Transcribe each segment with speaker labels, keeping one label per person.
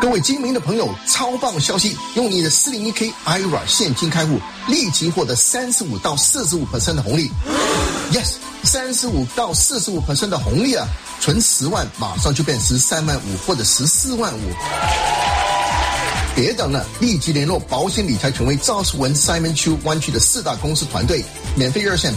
Speaker 1: 各位精明的朋友，超棒消息！用你的 401k IRA 现金开户，立即获得35%到45% 的红利。Yes， 35%到45% 的红利啊！存10万，马上就变13万5或者14万5。别等了，立即联络保险理财权威赵世文 Simon Chu 湾区的4大公司团队，免费热线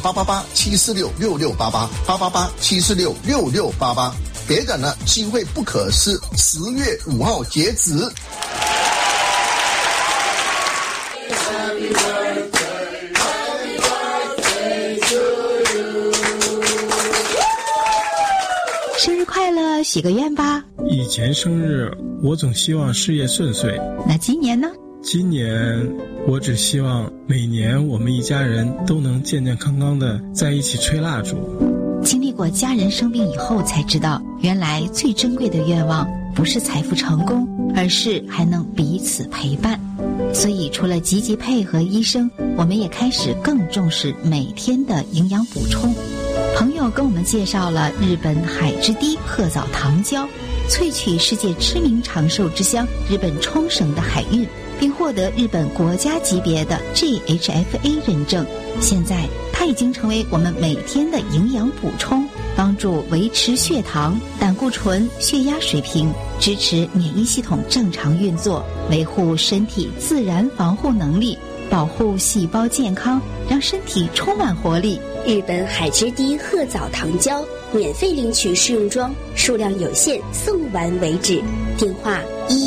Speaker 1: 888-746-6688，888-746-6688。别等了，机会不可失，10月5号截止。
Speaker 2: 生日快乐，许个愿吧。
Speaker 3: 以前生日我总希望事业顺遂，
Speaker 2: 那今年呢？
Speaker 3: 今年我只希望每年我们一家人都能健健康康的在一起吹蜡烛。
Speaker 2: 经历过家人生病以后才知道，原来最珍贵的愿望不是财富成功，而是还能彼此陪伴。所以除了积极配合医生，我们也开始更重视每天的营养补充。朋友跟我们介绍了日本海之堤鹤藻糖胶，萃取世界知名长寿之乡日本冲绳的海运，并获得日本国家级别的 GHFA 认证。现在它已经成为我们每天的营养补充，帮助维持血糖、胆固醇、血压水平，支持免疫系统正常运作，维护身体自然防护能力，保护细胞健康，让身体充满活力。
Speaker 4: 日本海之堤鹤藻糖胶免费领取试用装，数量有限，送完为止。电话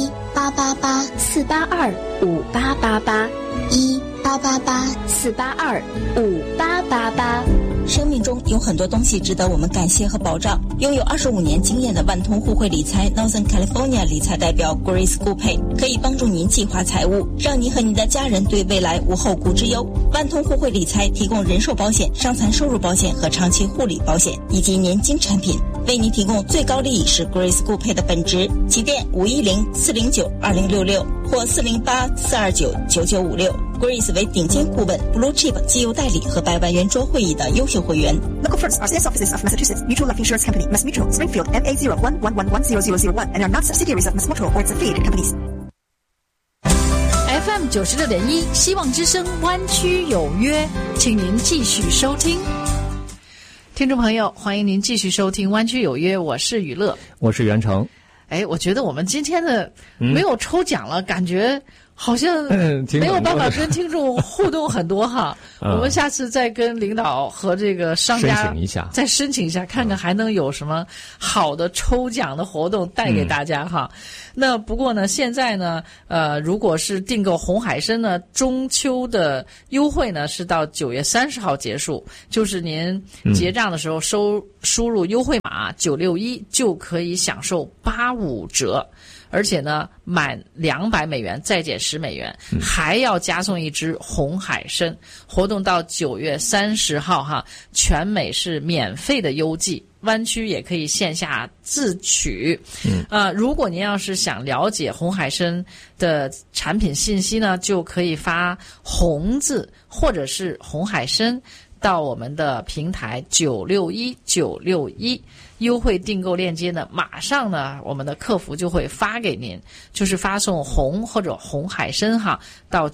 Speaker 4: 1-888-482-5888，1-888-482-5888。
Speaker 5: 生命中有很多东西值得我们感谢和保障。拥有25年经验的万通互惠理财 Northern California 理财代表 Grace 顾佩可以帮助您计划财务，让您和您的家人对未来无后顾之忧。万通互惠理财提供人寿保险、伤残收入保险和长期护理保险以及年金产品，为您提供最高利益是 Grace 顾佩的本职。起电510-409-2066或408-429-9956。Grace 为顶尖顾问 Blue Chip 机油代理和100万圆桌会议的优秀会员。
Speaker 6: Local firms are sales offices of Massachusetts Mutual Life Insurance Company, Mass Mutual, Springfield, MA01110001 and are not subsidiaries of Mass Mutual or its affiliated companies.
Speaker 7: FM 96.1希望之声湾区有约，请您继续收听。听众朋友，欢迎您继续收听湾区有约，我是雨乐，
Speaker 8: 我是袁成。
Speaker 7: 我觉得我们今天的没有抽奖了，感觉好像没有办法跟听众互动很多哈。我们下次再跟领导和这个商家再申请一下，看看还能有什么好的抽奖的活动带给大家哈。那不过呢，现在呢，如果是订购红海参呢，中秋的优惠呢是到9月30号结束，就是您结账的时候输入优惠码961就可以享受85折。而且呢，满200美元再减10美元，还要加送一只红海参。活动到9月30号哈，全美是免费的邮寄，湾区也可以线下自取。如果您要是想了解红海参的产品信息呢，就可以发红字或者是红海参到我们的平台961961。优惠订购链接呢，马上呢，我们的客服就会发给您，就是发送红或者红海参哈到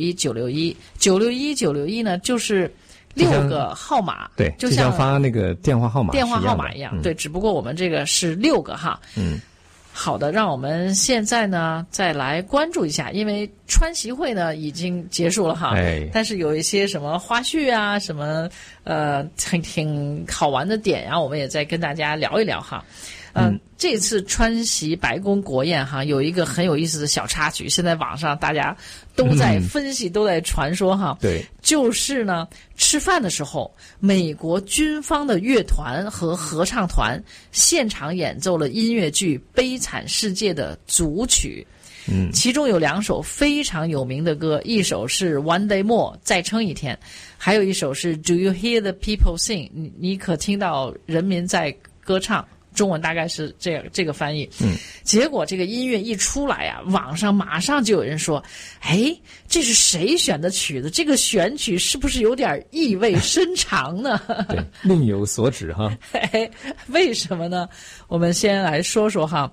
Speaker 7: 961961呢，就是6个号码，
Speaker 8: 对，就像发那个电话号码
Speaker 7: 一样，对，只不过我们这个是6个哈。好的，让我们现在呢再来关注一下，因为川习会呢已经结束了哈，但是有一些什么花絮啊，什么挺好玩的点啊，我们也再跟大家聊一聊哈。这次川习白宫国宴哈，有一个很有意思的小插曲，现在网上大家都在分析，都在传说哈。
Speaker 8: 对，
Speaker 7: 就是呢，吃饭的时候，美国军方的乐团和合唱团现场演奏了音乐剧《悲惨世界》的组曲。其中有2首非常有名的歌，一首是 One Day More 再撑一天，还有一首是 Do You Hear the People Sing 你可听到人民在歌唱，中文大概是这个翻译。结果这个音乐一出来啊，网上马上就有人说，这是谁选的曲子？这个选曲是不是有点意味深长呢？
Speaker 8: 对，另有所指哈。
Speaker 7: 为什么呢？我们先来说说哈。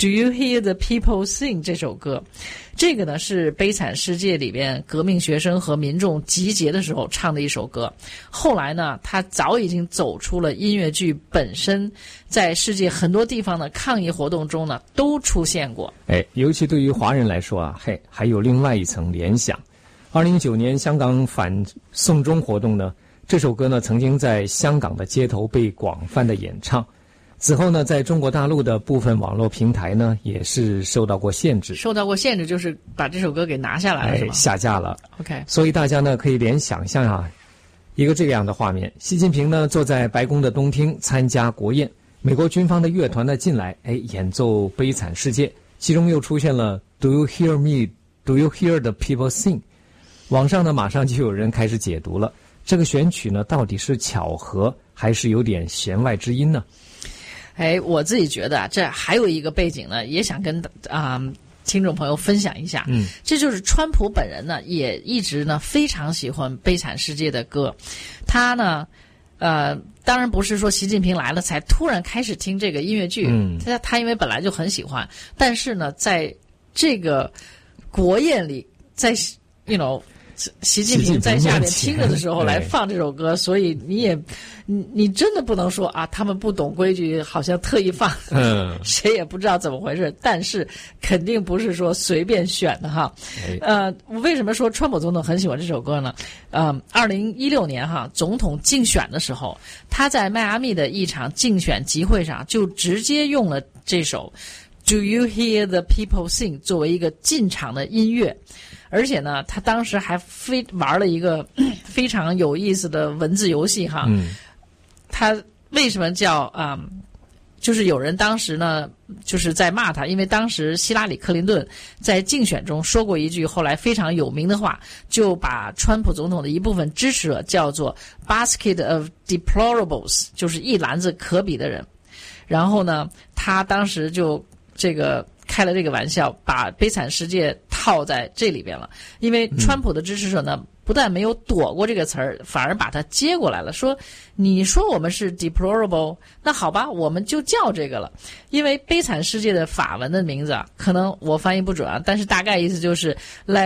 Speaker 7: Do You Hear the People Sing 这首歌，这个呢是《悲惨世界》里边革命学生和民众集结的时候唱的一首歌。后来呢，它早已经走出了音乐剧本身，在世界很多地方的抗议活动中呢都出现过。
Speaker 8: 尤其对于华人来说啊，还有另外一层联想。2019年香港反送中活动呢，这首歌呢曾经在香港的街头被广泛的演唱。此后呢，在中国大陆的部分网络平台呢，也是受到过限制。
Speaker 7: 受到过限制就是把这首歌给拿下来了，是吗？
Speaker 8: 下架了。
Speaker 7: OK，
Speaker 8: 所以大家呢可以联想象啊，一个这样的画面：习近平呢坐在白宫的东厅参加国宴，美国军方的乐团呢进来，演奏《悲惨世界》，其中又出现了 Do you hear me? Do you hear the people sing? 网上呢马上就有人开始解读了，这个选曲呢到底是巧合还是有点弦外之音呢？
Speaker 7: 我自己觉得这还有一个背景呢，也想跟听众朋友分享一下。这就是川普本人呢，也一直呢非常喜欢《悲惨世界》的歌。他呢，当然不是说习近平来了才突然开始听这个音乐剧，他因为本来就很喜欢，但是呢，在这个国宴里，在习近平在下面听着的时候来放这首歌，所以你真的不能说啊，他们不懂规矩，好像特意放，谁也不知道怎么回事。但是肯定不是说随便选的哈。我为什么说川普总统很喜欢这首歌呢？2016年总统竞选的时候，他在迈阿密的一场竞选集会上就直接用了这首 Do You Hear the People Sing 作为一个进场的音乐。而且呢，他当时还玩了一个非常有意思的文字游戏哈。他为什么叫就是有人当时呢就是在骂他，因为当时希拉里·克林顿在竞选中说过一句后来非常有名的话，就把川普总统的一部分支持者叫做 basket of deplorables， 就是一篮子可比的人。然后呢，他当时就开了这个玩笑，把悲惨世界套在这里边了。因为川普的支持者呢，不但没有躲过这个词儿，反而把它接过来了，说你说我们是 deplorable， 那好吧，我们就叫这个了。因为悲惨世界的法文的名字可能我翻译不准但是大概意思就是 like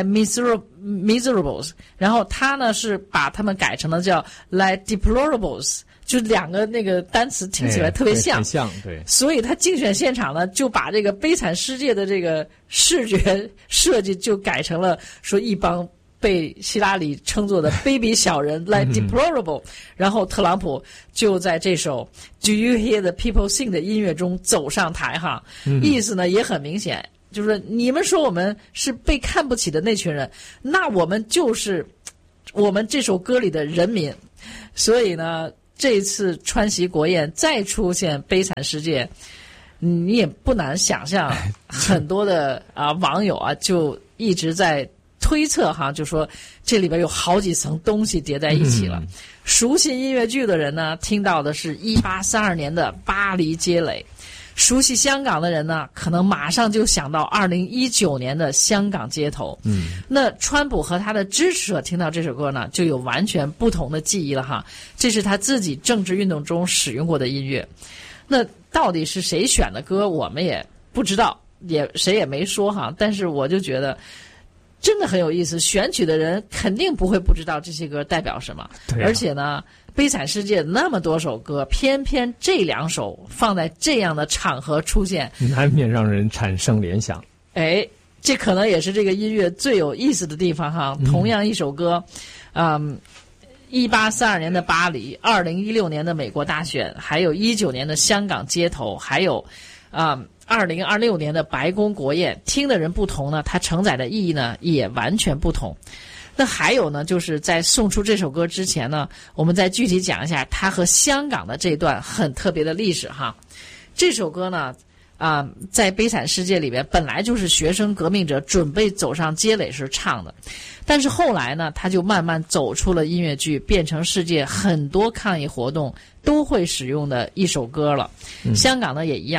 Speaker 7: miserables， 然后他呢是把他们改成了叫 like deplorables，就两个那个单词听起来特别像，
Speaker 8: 对，
Speaker 7: 所以他竞选现场呢就把这个悲惨世界的这个视觉设计就改成了说一帮被希拉里称作的卑鄙小人like deplorable，然后特朗普就在这首 Do You Hear the People Sing 的音乐中走上台意思呢也很明显，就是你们说我们是被看不起的那群人，那我们就是我们这首歌里的人民。所以呢，这一次川习国宴再出现悲惨世界，你也不难想象，很多的网友就一直在推测就说这里边有好几层东西叠在一起了。熟悉音乐剧的人呢，听到的是1832年的巴黎街垒；熟悉香港的人呢，可能马上就想到2019年的香港街头。那川普和他的支持者听到这首歌呢，就有完全不同的记忆了这是他自己政治运动中使用过的音乐。那到底是谁选的歌，我们也不知道，谁也没说但是我就觉得真的很有意思，选曲的人肯定不会不知道这些歌代表什么。而且呢，悲惨世界那么多首歌，偏偏这两首放在这样的场合出现，
Speaker 8: 难免让人产生联想。
Speaker 7: 这可能也是这个音乐最有意思的地方同样一首歌1842年的巴黎，2016年的美国大选，还有19年的香港街头，还有2026年的白宫国宴，听的人不同呢，它承载的意义呢也完全不同。那还有呢，就是在送出这首歌之前呢，我们再具体讲一下它和香港的这段很特别的历史这首歌呢在悲惨世界里边本来就是学生革命者准备走上街垒时唱的，但是后来呢，它就慢慢走出了音乐剧，变成世界很多抗议活动都会使用的一首歌了。香港呢也一样，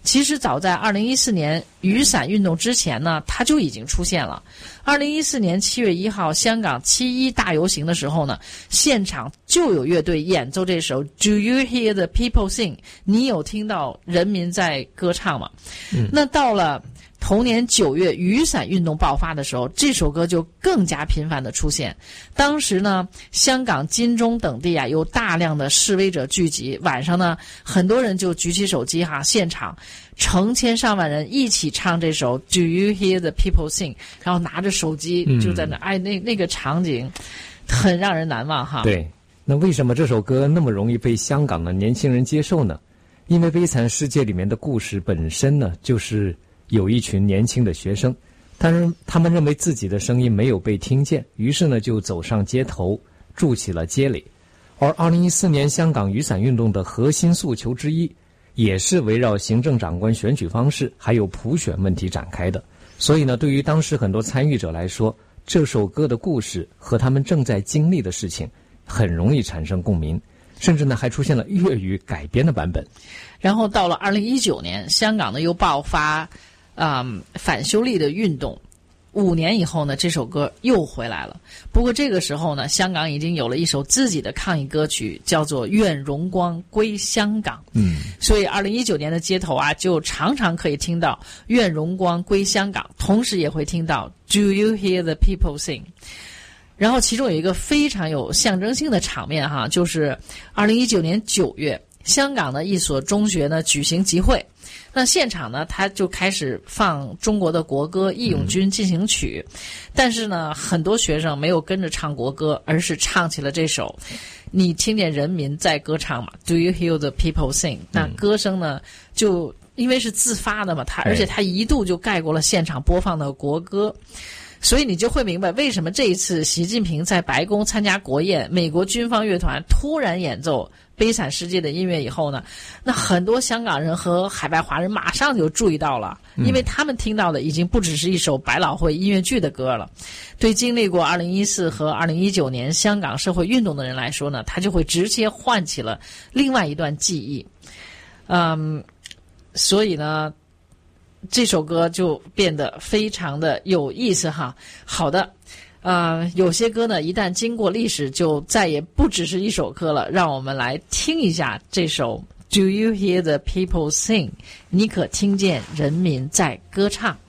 Speaker 7: 其实早在2014年雨伞运动之前呢，它就已经出现了。2014年7月1号，香港7·1大游行的时候呢，现场就有乐队演奏这首 Do You Hear the People Sing？ 你有听到人民在歌唱吗？那到了同年9月雨伞运动爆发的时候，这首歌就更加频繁的出现。当时呢，香港金钟等地啊有大量的示威者聚集，晚上呢很多人就举起手机现场成千上万人一起唱这首 Do You Hear the People Sing？ 然后拿着手机就在那那个场景很让人难忘
Speaker 8: 对，那为什么这首歌那么容易被香港的年轻人接受呢？因为《悲惨世界》里面的故事本身呢，就是有一群年轻的学生，他们认为自己的声音没有被听见，于是呢就走上街头，筑起了街垒。而2014年香港雨伞运动的核心诉求之一，也是围绕行政长官选举方式还有普选问题展开的。所以呢，对于当时很多参与者来说，这首歌的故事和他们正在经历的事情很容易产生共鸣，甚至呢还出现了粤语改编的版本。
Speaker 7: 然后到了2019年，香港呢又爆发反修例的运动，5年以后呢，这首歌又回来了。不过这个时候呢，香港已经有了一首自己的抗议歌曲，叫做《愿荣光归香港》。所以2019年的街头就常常可以听到《愿荣光归香港》，同时也会听到 Do you hear the people sing？ 然后其中有一个非常有象征性的场面就是2019年9月，香港的一所中学呢举行集会。那现场呢，他就开始放中国的国歌《义勇军进行曲》，但是呢，很多学生没有跟着唱国歌，而是唱起了这首。你听见人民在歌唱嘛 ？Do you hear the people sing？ 那歌声呢，就因为是自发的嘛，而且它一度就盖过了现场播放的国歌。所以你就会明白为什么这一次习近平在白宫参加国宴，美国军方乐团突然演奏《悲惨世界》的音乐以后呢，那很多香港人和海外华人马上就注意到了，因为他们听到的已经不只是一首百老汇音乐剧的歌了。对经历过2014和2019年香港社会运动的人来说呢，他就会直接唤起了另外一段记忆。所以呢，这首歌就变得非常的有意思好的，有些歌呢，一旦经过历史，就再也不只是一首歌了。让我们来听一下这首 Do you hear the people sing？ 你可听见人民在歌唱？